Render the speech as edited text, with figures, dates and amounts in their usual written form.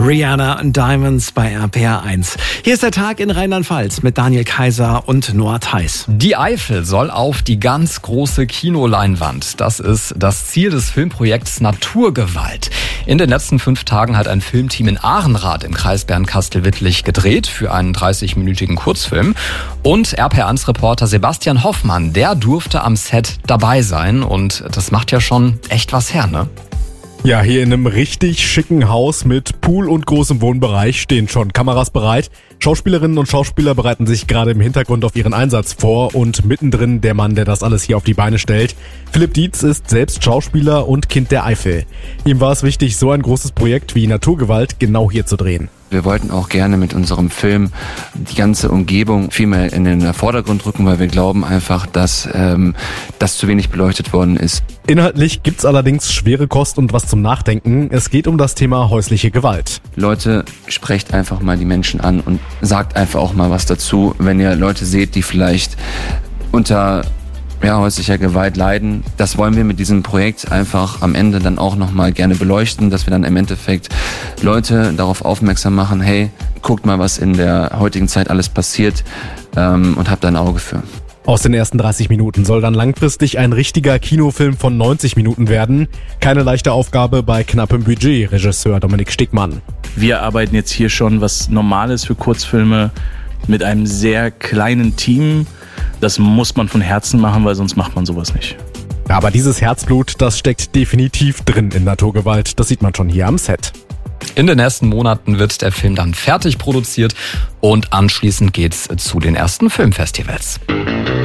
Rihanna und Diamonds bei RPR 1. Hier ist der Tag in Rheinland-Pfalz mit Daniel Kaiser und Noah Theis. Die Eifel soll auf die ganz große Kinoleinwand. Das ist das Ziel des Filmprojekts Naturgewalt. In den letzten 5 Tagen hat ein Filmteam in Aarenrath im Kreis Bernkastel-Wittlich gedreht für einen 30-minütigen Kurzfilm. Und RPR1-Reporter Sebastian Hoffmann, der durfte am Set dabei sein. Und das macht ja schon echt was her, ne? Ja, hier in einem richtig schicken Haus mit Pool und großem Wohnbereich stehen schon Kameras bereit. Schauspielerinnen und Schauspieler bereiten sich gerade im Hintergrund auf ihren Einsatz vor und mittendrin der Mann, der das alles hier auf die Beine stellt. Philipp Dietz ist selbst Schauspieler und Kind der Eifel. Ihm war es wichtig, so ein großes Projekt wie Naturgewalt genau hier zu drehen. Wir wollten auch gerne mit unserem Film die ganze Umgebung viel mehr in den Vordergrund rücken, weil wir glauben einfach, dass das zu wenig beleuchtet worden ist. Inhaltlich gibt's allerdings schwere Kost und was zum Nachdenken. Es geht um das Thema häusliche Gewalt. Leute, sprecht einfach mal die Menschen an und sagt einfach auch mal was dazu, wenn ihr Leute seht, die vielleicht unter häuslicher Gewalt leiden. Das wollen wir mit diesem Projekt einfach am Ende dann auch nochmal gerne beleuchten, dass wir dann im Endeffekt Leute darauf aufmerksam machen, hey, guckt mal, was in der heutigen Zeit alles passiert und habt da ein Auge für. Aus den ersten 30 Minuten soll dann langfristig ein richtiger Kinofilm von 90 Minuten werden. Keine leichte Aufgabe bei knappem Budget, Regisseur Dominik Stegmann. Wir arbeiten jetzt hier schon, was normal ist für Kurzfilme, mit einem sehr kleinen Team. Das muss man von Herzen machen, weil sonst macht man sowas nicht. Aber dieses Herzblut, das steckt definitiv drin in Naturgewalt. Das sieht man schon hier am Set. In den nächsten Monaten wird der Film dann fertig produziert und anschließend geht's zu den ersten Filmfestivals.